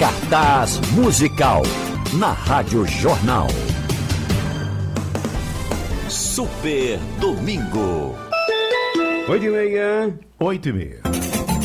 Cartaz Musical na Rádio Jornal. Super Domingo. 8h30. 8h30.